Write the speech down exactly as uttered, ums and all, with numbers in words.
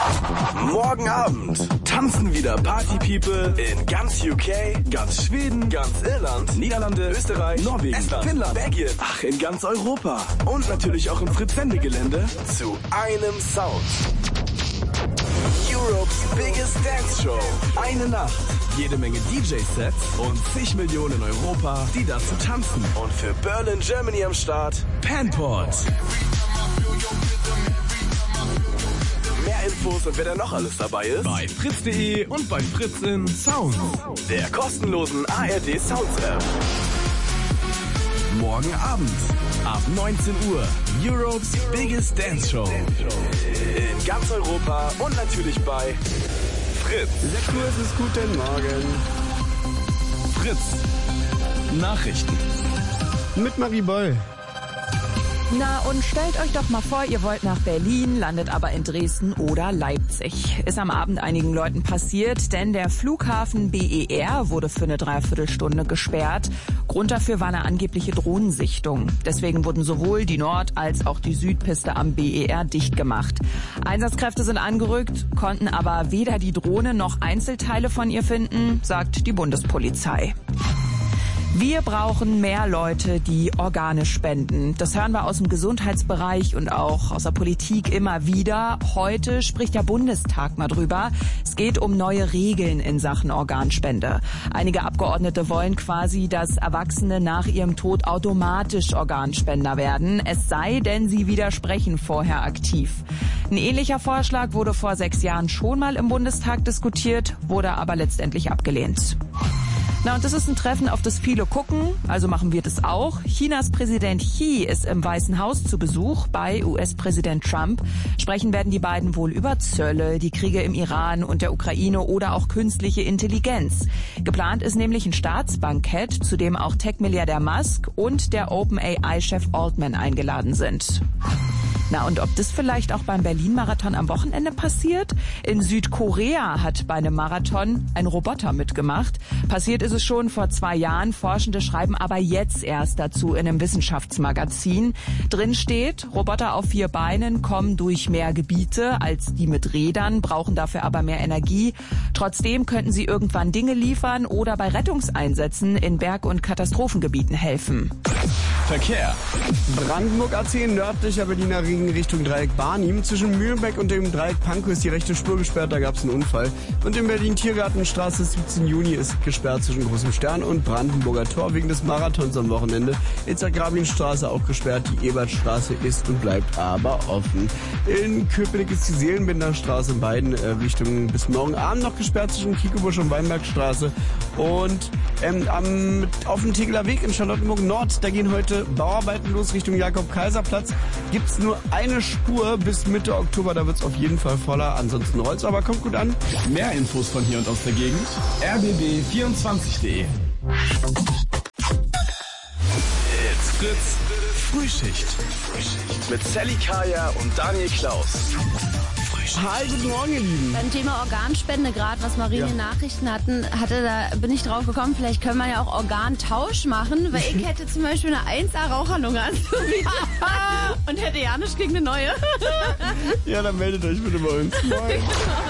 Morgen Abend tanzen wieder Party-People in ganz U K, ganz Schweden, ganz Irland, Niederlande, Österreich, Norwegen, Estland, Finnland, Belgien, ach, in ganz Europa. Und natürlich auch im Fritz-Sende-Gelände zu einem Sound. Europe's Biggest Dance Show. Eine Nacht, jede Menge D J-Sets und zig Millionen in Europa, die dazu tanzen. Und für Berlin, Germany am Start, Panport. Mehr Infos und wer da noch alles dabei ist, bei fritz punkt de und bei Fritz in Sound, der kostenlosen A R D Sounds App. Morgen Abend ab neunzehn Uhr Europe's Biggest Dance Show. In ganz Europa und natürlich bei Fritz. sechs Uhr ist es, guten Morgen. Fritz. Nachrichten. Mit Marie Boll. Na und stellt euch doch mal vor, ihr wollt nach Berlin, landet aber in Dresden oder Leipzig. Ist am Abend einigen Leuten passiert, denn der Flughafen B E R wurde für eine Dreiviertelstunde gesperrt. Grund dafür war eine angebliche Drohnensichtung. Deswegen wurden sowohl die Nord- als auch die Südpiste am B E R dicht gemacht. Einsatzkräfte sind angerückt, konnten aber weder die Drohne noch Einzelteile von ihr finden, sagt die Bundespolizei. Wir brauchen mehr Leute, die Organe spenden. Das hören wir aus dem Gesundheitsbereich und auch aus der Politik immer wieder. Heute spricht der Bundestag mal drüber. Es geht um neue Regeln in Sachen Organspende. Einige Abgeordnete wollen quasi, dass Erwachsene nach ihrem Tod automatisch Organspender werden. Es sei denn, sie widersprechen vorher aktiv. Ein ähnlicher Vorschlag wurde vor sechs Jahren schon mal im Bundestag diskutiert, wurde aber letztendlich abgelehnt. Na, und das ist ein Treffen, auf das viele gucken, also machen wir das auch. Chinas Präsident Xi ist im Weißen Haus zu Besuch bei U S-Präsident Trump. Sprechen werden die beiden wohl über Zölle, die Kriege im Iran und der Ukraine oder auch künstliche Intelligenz. Geplant ist nämlich ein Staatsbankett, zu dem auch Tech-Milliardär Musk und der OpenAI-Chef Altman eingeladen sind. Na, und ob das vielleicht auch beim Berlin-Marathon am Wochenende passiert? In Südkorea hat bei einem Marathon ein Roboter mitgemacht. Passiert ist es schon vor zwei Jahren. Forschende schreiben aber jetzt erst dazu in einem Wissenschaftsmagazin. Drin steht, Roboter auf vier Beinen kommen durch mehr Gebiete als die mit Rädern, brauchen dafür aber mehr Energie. Trotzdem könnten sie irgendwann Dinge liefern oder bei Rettungseinsätzen in Berg- und Katastrophengebieten helfen. Verkehr. Brandenburg A zehn, nördlicher Berliner Ring Richtung Dreieck Barnim. Zwischen Mühlenbeck und dem Dreieck Pankow ist die rechte Spur gesperrt, da gab es einen Unfall. Und in Berlin-Tiergartenstraße siebzehnten Juni ist gesperrt zwischen Großem Stern und Brandenburger Tor wegen des Marathons am Wochenende. Itzhak-Rabin-Straße auch gesperrt, die Ebertstraße ist und bleibt aber offen. In Köpenick ist die Seelenbinderstraße in beiden äh, Richtungen bis morgen Abend noch gesperrt zwischen Kiekebusch und Weinbergstraße. Und ähm, am, auf dem Tegeler Weg in Charlottenburg Nord, da gehen heute Bauarbeiten los Richtung Jakob-Kaiser-Platz. Gibt's nur eine Spur bis Mitte Oktober, da wird's auf jeden Fall voller. Ansonsten rollt's, aber kommt gut an. Mehr Infos von hier und aus der Gegend. r b b vierundzwanzig punkt de. It's Fritz Frühschicht. Mit Sally Kaya und Daniel Klaus. Hi, guten Morgen, ihr Lieben. Beim Thema Organspende, gerade was Marie in den Nachrichten hatten, hatte, da bin ich drauf gekommen, vielleicht können wir ja auch Organtausch machen, weil ich hätte zum Beispiel eine eins A Raucherlunge anzubieten und hätte Janisch gegen eine neue. Ja, dann meldet euch bitte bei uns. Moin.